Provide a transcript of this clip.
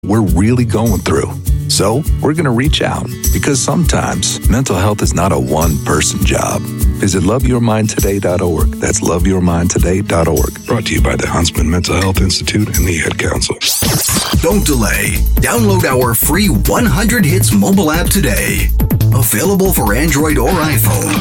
we're really going through. So we're going to reach out because sometimes mental health is not a one-person job. Visit loveyourmindtoday.org. That's loveyourmindtoday.org. Brought to you by the Huntsman Mental Health Institute and the Ad Council. Don't delay. Download our free 100 Hits mobile app today. Available for Android or iPhone.